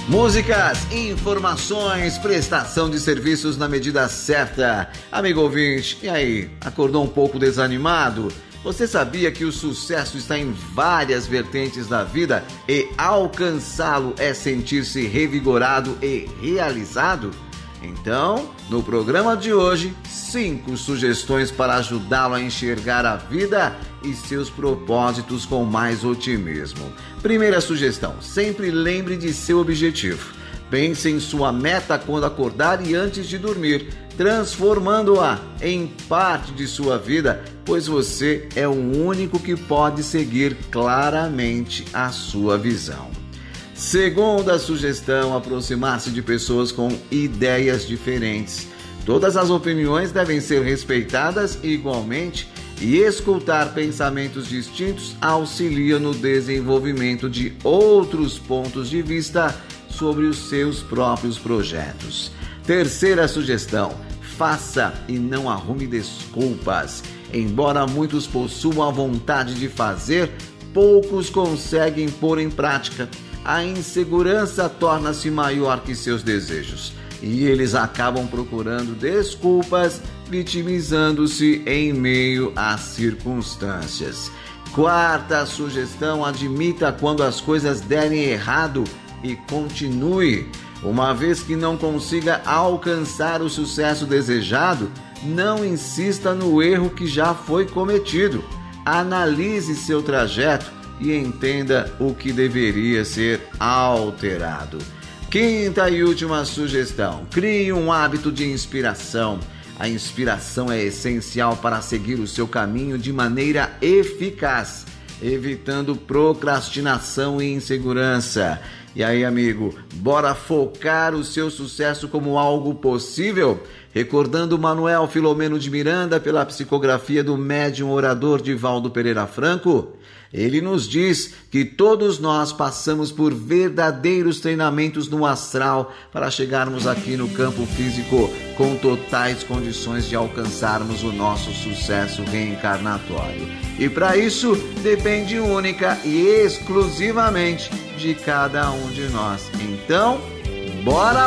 Músicas, informações, prestação de serviços na medida certa. Amigo ouvinte, e aí, acordou um pouco desanimado? Você sabia que o sucesso está em várias vertentes da vida e alcançá-lo é sentir-se revigorado e realizado? Então, no programa de hoje, 5 sugestões para ajudá-lo a enxergar a vida e seus propósitos com mais otimismo. Primeira sugestão, sempre lembre de seu objetivo. Pense em sua meta quando acordar e antes de dormir, transformando-a em parte de sua vida, pois você é o único que pode seguir claramente a sua visão. Segunda sugestão, aproximar-se de pessoas com ideias diferentes. Todas as opiniões devem ser respeitadas igualmente e escutar pensamentos distintos auxilia no desenvolvimento de outros pontos de vista sobre os seus próprios projetos. Terceira sugestão, faça e não arrume desculpas. Embora muitos possuam a vontade de fazer, poucos conseguem pôr em prática. A insegurança torna-se maior que seus desejos e eles acabam procurando desculpas, vitimizando-se em meio às circunstâncias. Quarta sugestão, admita quando as coisas derem errado e continue. Uma vez que não consiga alcançar o sucesso desejado, não insista no erro que já foi cometido. Analise seu trajeto e entenda o que deveria ser alterado. Quinta e última sugestão, crie um hábito de inspiração. A inspiração é essencial para seguir o seu caminho de maneira eficaz, evitando procrastinação e insegurança. E aí, amigo, bora focar o seu sucesso como algo possível? Recordando Manuel Filomeno de Miranda pela psicografia do médium orador Divaldo Pereira Franco, ele nos diz que todos nós passamos por verdadeiros treinamentos no astral para chegarmos aqui no campo físico com totais condições de alcançarmos o nosso sucesso reencarnatório. E para isso, depende única e exclusivamente de cada um de nós. Então, bora